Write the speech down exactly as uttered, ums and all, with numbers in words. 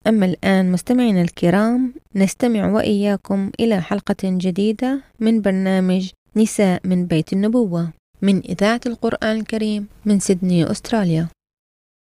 أما الآن مستمعينا الكرام، نستمع وإياكم إلى حلقة جديدة من برنامج نساء من بيت النبوة من إذاعة القرآن الكريم من سيدني، أستراليا.